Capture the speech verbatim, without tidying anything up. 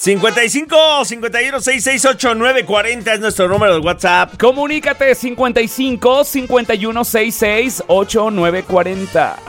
cincuenta y cinco, cincuenta y uno, sesenta y seis, ochenta y nueve cuarenta es nuestro número de WhatsApp. Comunícate cincuenta y cinco, cincuenta y uno, sesenta y seis, ochenta y nueve cuarenta.